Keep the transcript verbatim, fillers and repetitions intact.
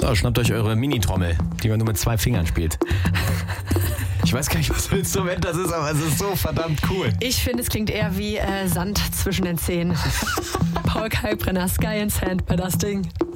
So, schnappt euch eure Mini-Trommel, die man nur mit zwei Fingern spielt. Ich weiß gar nicht, was für ein Instrument das ist, aber es ist so verdammt cool. Ich finde, es klingt eher wie äh, Sand zwischen den Zähnen. Paul Kalkbrenner, Sky and Sand bei das Ding.